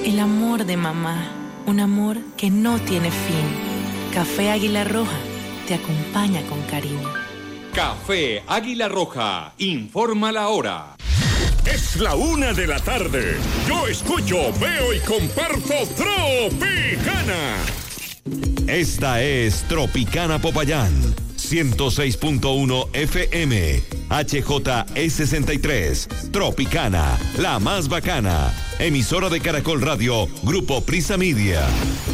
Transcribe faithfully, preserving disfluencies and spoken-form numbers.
El amor de mamá, un amor que no tiene fin. Café Águila Roja te acompaña con cariño. Café Águila Roja, informa la hora. Es la una de la tarde. Yo escucho, veo y comparto Tropicana. Esta es Tropicana Popayán, ciento seis punto uno F M, H J E sesenta y tres, Tropicana, la más bacana, emisora de Caracol Radio, Grupo Prisa Media.